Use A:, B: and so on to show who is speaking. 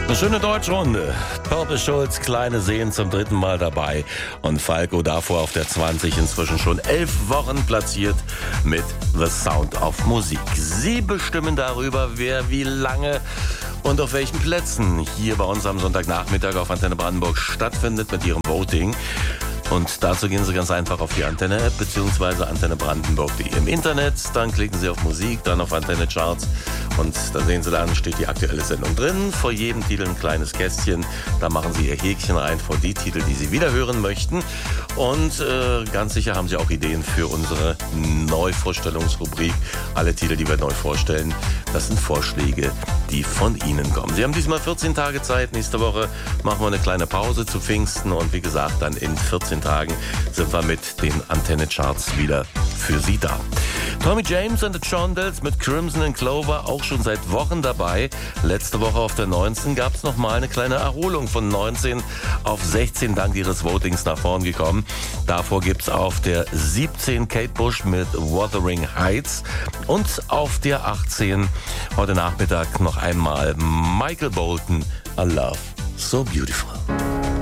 A: Eine schöne Deutschrunde. Purple Schulz, Kleine Seen zum dritten Mal dabei. Und Falco davor auf der 20, inzwischen schon 11 Wochen platziert mit The Sound of Musik. Sie bestimmen darüber, wer wie lange und auf welchen Plätzen hier bei uns am Sonntagnachmittag auf Antenne Brandenburg stattfindet mit ihrem Voting. Und dazu gehen Sie ganz einfach auf die Antenne-App bzw. antennebrandenburg.de im Internet. Dann klicken Sie auf Musik, dann auf Antenne Charts und da sehen Sie, dann steht die aktuelle Sendung drin. Vor jedem Titel ein kleines Kästchen. Da machen Sie Ihr Häkchen rein vor die Titel, die Sie wieder hören möchten. Und ganz sicher haben Sie auch Ideen für unsere Neuvorstellungsrubrik. Alle Titel, die wir neu vorstellen, das sind Vorschläge, die von Ihnen kommen. Sie haben diesmal 14 Tage Zeit. Nächste Woche machen wir eine kleine Pause zu Pfingsten. Und wie gesagt, dann in 14 Tagen sind wir mit den Antenne-Charts wieder für Sie da. Tommy James and the Shondells mit Crimson and Clover auch schon seit Wochen dabei. Letzte Woche auf der 19 gab es nochmal eine kleine Erholung von 19 auf 16 dank ihres Votings nach vorn gekommen. Davor gibt es auf der 17 Kate Bush mit Wuthering Heights und auf der 18 heute Nachmittag noch einmal Michael Bolton, A Love So Beautiful.